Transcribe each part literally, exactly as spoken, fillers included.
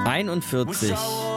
einundvierzig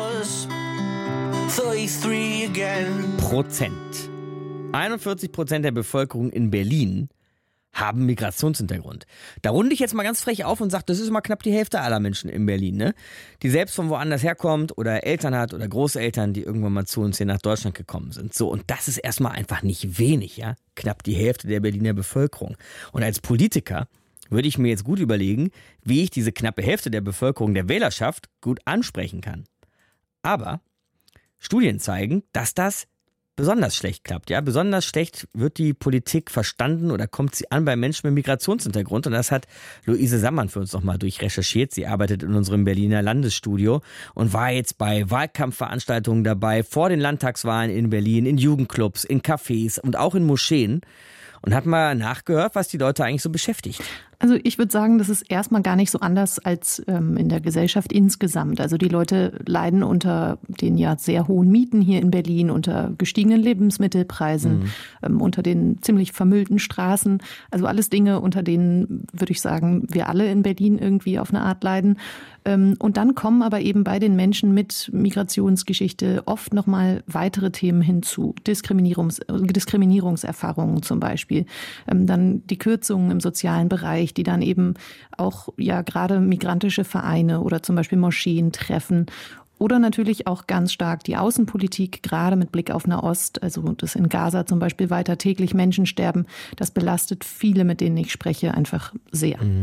Prozent. einundvierzig Prozent der Bevölkerung in Berlin haben Migrationshintergrund. Da runde ich jetzt mal ganz frech auf und sage, das ist mal knapp die Hälfte aller Menschen in Berlin, ne? Die selbst von woanders herkommt oder Eltern hat oder Großeltern, die irgendwann mal zu uns hier nach Deutschland gekommen sind. So, und das ist erstmal einfach nicht wenig, ja? Knapp die Hälfte der Berliner Bevölkerung. Und als Politiker würde ich mir jetzt gut überlegen, wie ich diese knappe Hälfte der Bevölkerung, der Wählerschaft, gut ansprechen kann. Aber Studien zeigen, dass das besonders schlecht klappt. Ja, besonders schlecht wird die Politik verstanden oder kommt sie an bei Menschen mit Migrationshintergrund. Und das hat Luise Sammann für uns nochmal durchrecherchiert. Sie arbeitet in unserem Berliner Landesstudio und war jetzt bei Wahlkampfveranstaltungen dabei, vor den Landtagswahlen in Berlin, in Jugendclubs, in Cafés und auch in Moscheen und hat mal nachgehört, was die Leute eigentlich so beschäftigt. Also ich würde sagen, das ist erstmal gar nicht so anders als ähm, in der Gesellschaft insgesamt. Also die Leute leiden unter den ja sehr hohen Mieten hier in Berlin, unter gestiegenen Lebensmittelpreisen, mhm. ähm, unter den ziemlich vermüllten Straßen. Also alles Dinge, unter denen, würde ich sagen, wir alle in Berlin irgendwie auf eine Art leiden. Ähm, und dann kommen aber eben bei den Menschen mit Migrationsgeschichte oft nochmal weitere Themen hinzu. Diskriminierungs- Diskriminierungserfahrungen zum Beispiel. Ähm, dann die Kürzungen im sozialen Bereich, die dann eben auch ja gerade migrantische Vereine oder zum Beispiel Moscheen treffen. Oder natürlich auch ganz stark die Außenpolitik, gerade mit Blick auf Nahost, also dass in Gaza zum Beispiel weiter täglich Menschen sterben. Das belastet viele, mit denen ich spreche, einfach sehr.